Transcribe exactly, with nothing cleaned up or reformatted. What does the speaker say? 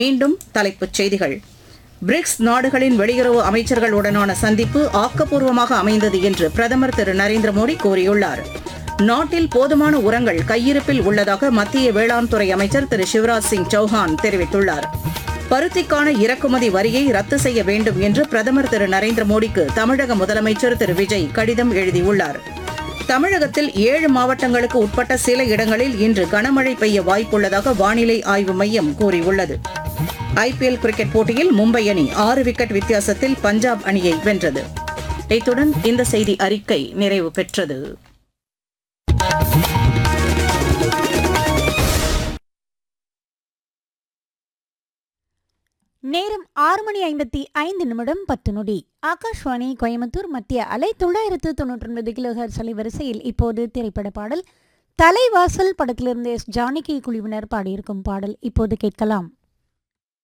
மீண்டும் தலைப்புச் செய்திகள். பிரிக்ஸ் நாடுகளின் வெளியுறவு அமைச்சர்களுடனான சந்திப்பு ஆக்கப்பூர்வமாக அமைந்தது என்று பிரதமர் திரு நரேந்திர மோடி கூறியுள்ளார். நாட்டில் போதுமான உரங்கள் கையிருப்பில் உள்ளதாக மத்திய வேளாண் துறை அமைச்சர் திரு சிவராஜ் சிங் சௌஹான் தெரிவித்துள்ளார். பருத்திக்கான இறக்குமதி வரியை ரத்து செய்ய வேண்டும் என்று பிரதமர் திரு நரேந்திர மோடிக்கு தமிழக முதலமைச்சர் திரு விஜய் கடிதம் எழுதியுள்ளார். தமிழகத்தில் ஏழு மாவட்டங்களுக்கு உட்பட்ட சில இடங்களில் இன்று கனமழை பெய்ய வாய்ப்புள்ளதாக வானிலை ஆய்வு மையம் கூறியுள்ளது. ஐபிஎல் கிரிக்கெட் போட்டியில் மும்பை அணி ஆறு விக்கெட் வித்தியாசத்தில் பஞ்சாப் அணியை வென்றது. இத்துடன் இந்த செய்தி அறிக்கை நிறைவு பெற்றது. நேரம் ஆறு மணி ஐம்பத்தி ஐந்து நிமிடம் பத்து நொடி. ஆகாஷ்வாணி கோயம்புத்தூர் மத்திய அலை தொள்ளாயிரத்து தொன்னூற்றி ஒன்பது கிலோஹெர்ட்ஸ் அலைவரிசையில் இப்போது திரைப்பட பாடல் தலைவாசல் படத்திலிருந்து எஸ் ஜானகி குழுவினர் பாடியிருக்கும் பாடல் இப்போது கேட்கலாம்.